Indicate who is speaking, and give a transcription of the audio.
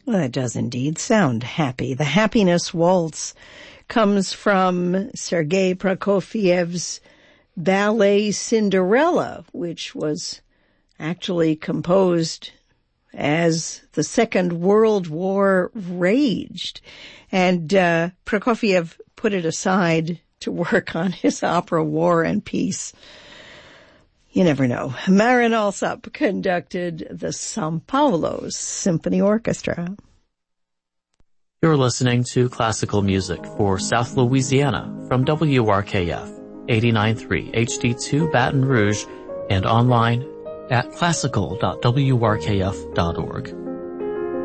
Speaker 1: Well, it does indeed sound happy. The Happiness Waltz comes from Sergei Prokofiev's ballet Cinderella, which was actually composed as the Second World War raged. And Prokofiev put it aside to work on his opera War and Peace. You never know. Marin Alsop conducted the São Paulo Symphony Orchestra.
Speaker 2: You're listening to classical music for South Louisiana from WRKF 89.3 HD2 Baton Rouge and online at classical.wrkf.org.